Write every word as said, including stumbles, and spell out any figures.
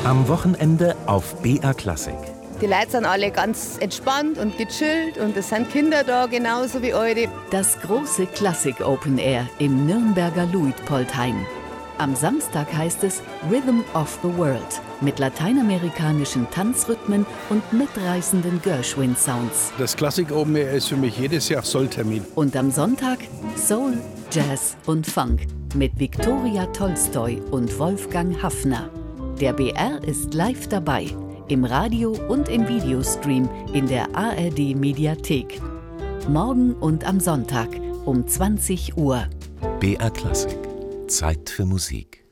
Am Wochenende auf B R Klassik. Die Leute sind alle ganz entspannt und gechillt und es sind Kinder da, genauso wie eure. Das große Klassik Open Air im Nürnberger Luitpoldhain. Am Samstag heißt es Rhythm of the World mit lateinamerikanischen Tanzrhythmen und mitreißenden Gershwin-Sounds. Das Klassik Open Air ist für mich jedes Jahr Solltermin. Und am Sonntag Soul, Jazz und Funk mit Viktoria Tolstoi und Wolfgang Haffner. Der B R ist live dabei, im Radio und im Videostream in der A R D Mediathek. Morgen und am Sonntag um zwanzig Uhr. B R Klassik. Zeit für Musik.